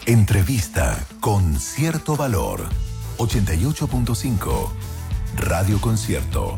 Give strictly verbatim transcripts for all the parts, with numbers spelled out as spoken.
Entrevista con cierto valor. ochenta y ocho punto cinco Radio Concierto.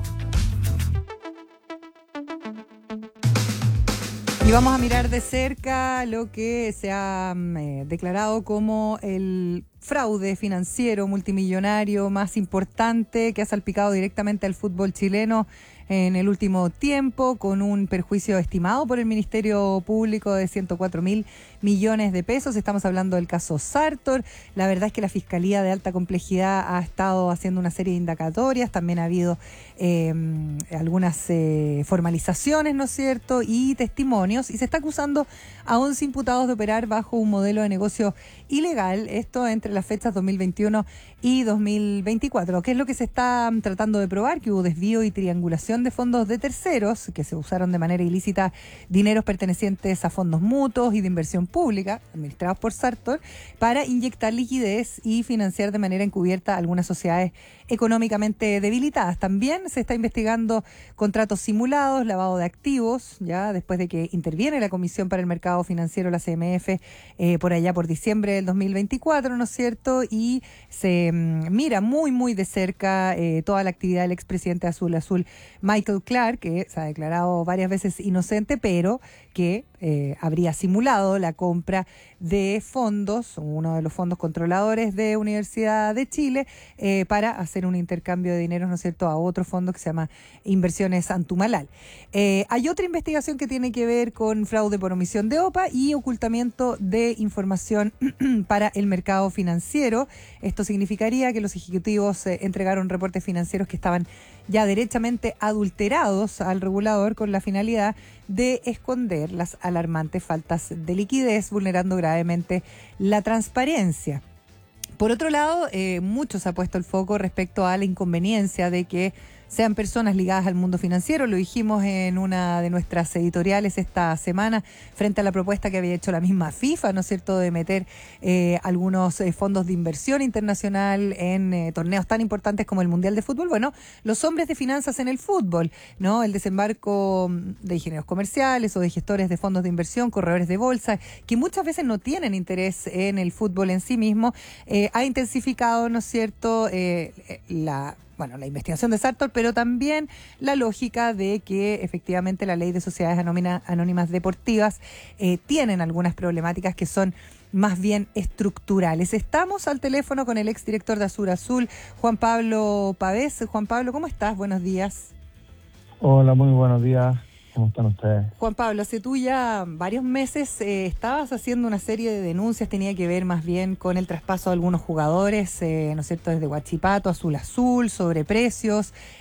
Y vamos a mirar de cerca lo que se ha eh, declarado como el fraude financiero multimillonario más importante que ha salpicado directamente al fútbol chileno en el último tiempo, con un perjuicio estimado por el Ministerio Público de ciento cuatro mil millones de pesos. Estamos hablando del caso Sartor. La verdad es que la Fiscalía de Alta Complejidad ha estado haciendo una serie de indagatorias. También ha habido eh, algunas eh, formalizaciones, ¿no es cierto?, y testimonios. Y se está acusando a once imputados de operar bajo un modelo de negocio ilegal. Esto entre las fechas dos mil veintiuno y dos mil veinticuatro. ¿Qué es lo que se está tratando de probar? Que hubo desvío y triangulación de fondos de terceros, que se usaron de manera ilícita dineros pertenecientes a fondos mutuos y de inversión pública, administrados por Sartor, para inyectar liquidez y financiar de manera encubierta algunas sociedades económicamente debilitadas. También se está investigando contratos simulados, lavado de activos, ya después de que interviene la Comisión para el Mercado Financiero, la C M F, eh, por allá por diciembre del dos mil veinticuatro, ¿no es cierto? Y se mmm, mira muy, muy de cerca eh, toda la actividad del expresidente Azul Azul, Michael Clark, que se ha declarado varias veces inocente, pero que eh, habría simulado la compra de fondos, uno de los fondos controladores de Universidad de Chile, eh, para hacer un intercambio de dinero, ¿no es cierto?, a otro fondo que se llama Inversiones Antumalal. Eh, hay otra investigación que tiene que ver con fraude por omisión de O P A y ocultamiento de información para el mercado financiero. Esto significaría que los ejecutivos eh, entregaron reportes financieros que estaban ya derechamente adulterados al regulador con la finalidad de esconder las alarmantes faltas de liquidez, vulnerando gravemente la transparencia. Por otro lado, eh, mucho se ha puesto el foco respecto a la inconveniencia de que sean personas ligadas al mundo financiero. Lo dijimos en una de nuestras editoriales esta semana frente a la propuesta que había hecho la misma FIFA, ¿no es cierto?, de meter eh, algunos eh, fondos de inversión internacional en eh, torneos tan importantes como el Mundial de Fútbol. Bueno, los hombres de finanzas en el fútbol, ¿no? El desembarco de ingenieros comerciales o de gestores de fondos de inversión, corredores de bolsa, que muchas veces no tienen interés en el fútbol en sí mismo, eh, ha intensificado, ¿no es cierto?, eh, la... bueno, la investigación de Sartor, pero también la lógica de que efectivamente la ley de sociedades anónimas, anónimas deportivas eh, tienen algunas problemáticas que son más bien estructurales. Estamos al teléfono con el exdirector de Azul Azul, Juan Pablo Pavés. Juan Pablo, ¿cómo estás? Buenos días. Hola, muy buenos días. ¿Cómo están ustedes? Juan Pablo, hace tú ya varios meses eh, estabas haciendo una serie de denuncias, tenía que ver más bien con el traspaso de algunos jugadores, eh, ¿no es cierto?, desde Huachipato, Azul Azul, sobre precios,